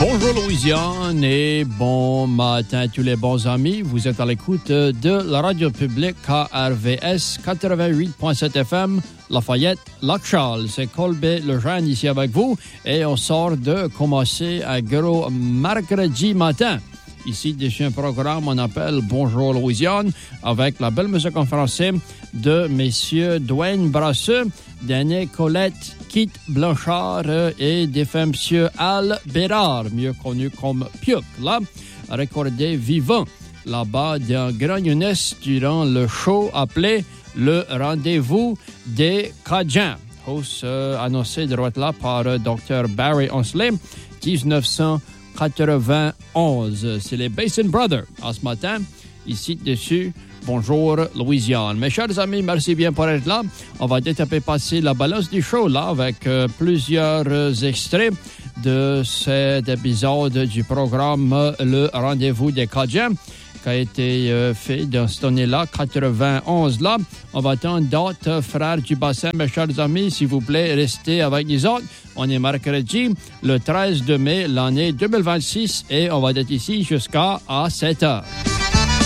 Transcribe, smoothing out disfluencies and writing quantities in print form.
Bonjour Louisiane et bon matin à tous les bons amis. Vous êtes à l'écoute de la radio publique KRVS 88.7 FM, Lafayette, Lac-Charles. C'est Colbert Lejeune ici avec vous et on sort de commencer un gros mercredi matin. Ici, dessus un programme, on appelle Bonjour Louisiane avec la belle musique en français de messieurs Dwayne Brasseux, Daniel Colette, Kit Blanchard et des femmes monsieur Al Bérard, mieux connu comme Piouk, là, recordé vivant là-bas d'un grand Younes durant le show appelé Le Rendez-vous des Cajuns, host annoncé de droite là par Dr. Barry Onsley, 1991. C'est les Basin Brothers en ce matin, ici dessus. Bonjour Louisiane. Mes chers amis, merci bien pour être là. On va détaper passer la balance du show là avec plusieurs extraits de cet épisode du programme Le Rendez-vous des Cajuns qui a été fait dans cette année-là, 91 là. On va attendre d'autres frères du bassin. Mes chers amis, s'il vous plaît, restez avec nous autres. On est mercredi, le 13 de mai, l'année 2026 et on va être ici jusqu'à 7 heures.